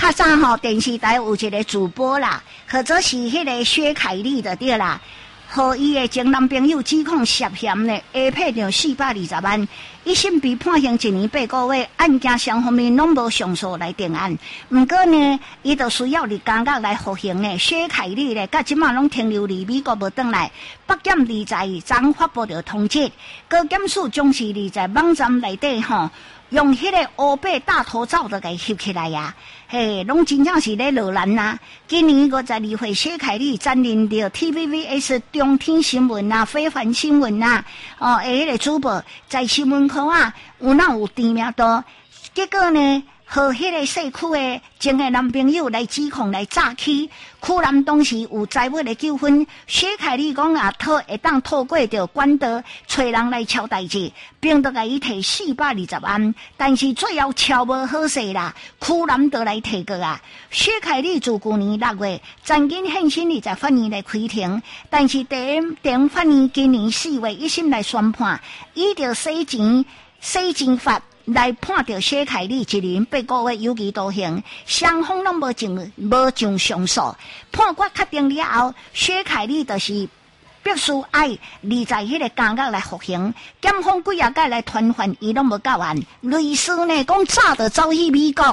较早吼电视台有一个主播啦，或者是迄个薛凯丽的对啦。和伊的前男朋友指控涉嫌呢，下骗着420万，一审被判刑1年8个月，案件双方面拢无上诉来定案。不过呢，伊就需要伫监狱来服刑呢。薛凯丽呢，到即马拢停留伫美国无转来。北检20昨发布着通知，高检署将是在网站内底吼。用迄个乌白大头照都给翕起来呀，嘿，拢真正是咧落难呐。今年52岁，薛凯丽担任着 TVBS 中天新闻呐、非凡新闻呐，迄个主播在新闻科啊，有知名度。结果呢，和迄个社区的前个男朋友来指控来诈欺，区男当时有财务的纠纷，薛凯丽讲会当透过着管道找人来敲代志，并得甲伊摕420万，但是最后敲无好势啦，区男就来提告啊。薛凯丽自去年6月曾经现身在法院来开庭，但是地方法院今年4月一审来宣判，依着洗钱法。来判着薛凯丽1年8个月有期徒刑，双方拢无上上诉。判决确定了后，薛凯丽就是必须爱在迄个监狱来服刑。检方几啊届来传唤，伊拢无到案。律师呢讲早就走去美国。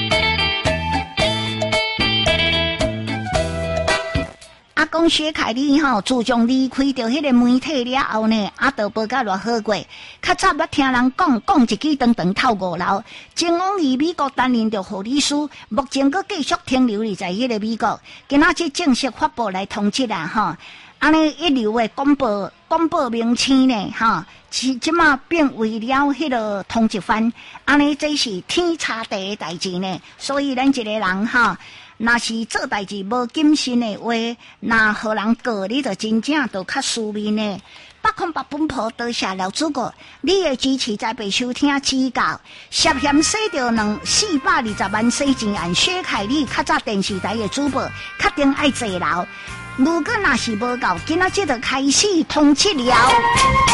讲薛凯丽自从离开着迄个媒体了后呢，都无甲偌好过。较早捌听人讲一句长长透5楼，前往于美国担任着护理师，目前佫继续停留在迄个美国。今仔日正式发布来通知啦，安尼一流的公布名称呢，即马变为了迄个通缉犯，安尼这是天差地的代志呢。所以咱一个人若是做代志无谨慎的话，若互人告你，就真正就较输面呢。808本铺多谢老主顾，你的支持在被收听指教。涉嫌洗着420万洗钱案，薛凯丽较早电视台的主播，确定爱坐牢。如果若是无够，今仔日就开始通缉了。